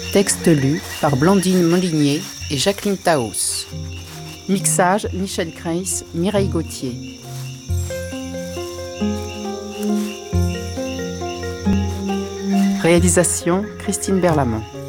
Texte lu par Blandine Molinier et Jacqueline Taos. Mixage Michel Kreis, Mireille Gauthier. Réalisation Christine Berlamont.